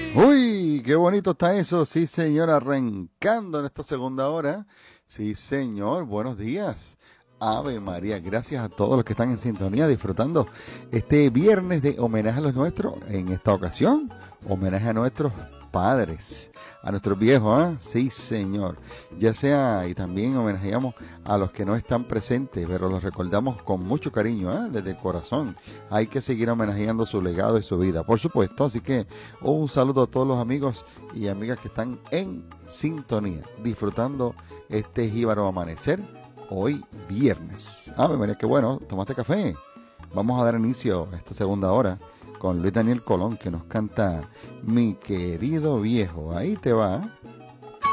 Uy, qué bonito está eso. Sí, señor, arrancando en esta segunda hora. Sí, señor, buenos días. Ave María, gracias a todos los que están en sintonía disfrutando este viernes de homenaje a los nuestros. En esta ocasión, homenaje a nuestros padres, a nuestros viejos, ¿ah? Sí, señor. Ya sea, y también homenajeamos a los que no están presentes, pero los recordamos con mucho cariño, ¿ah? Desde el corazón. Hay que seguir homenajeando su legado y su vida, por supuesto. Así que un saludo a todos los amigos y amigas que están en sintonía, disfrutando este jíbaro amanecer hoy viernes. María, qué bueno, tomaste café. Vamos a dar inicio a esta segunda hora con Luis Daniel Colón, que nos canta Mi querido viejo. Ahí te va.